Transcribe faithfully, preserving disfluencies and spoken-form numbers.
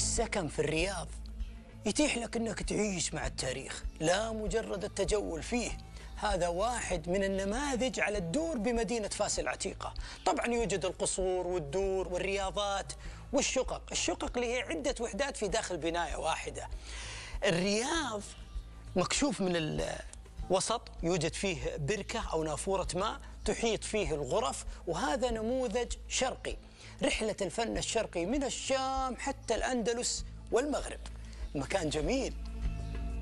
السكن في الرياض يتيح لك أنك تعيش مع التاريخ لا مجرد التجول فيه. هذا واحد من النماذج على الدور بمدينة فاس العتيقة. طبعا يوجد القصور والدور والرياضات والشقق. الشقق اللي هي عدة وحدات في داخل بناية واحدة. الرياض مكشوف من الوسط، يوجد فيه بركة أو نافورة ماء تحيط فيه الغرف، وهذا نموذج شرقي. رحلة الفن الشرقي من الشام حتى الأندلس والمغرب. مكان جميل.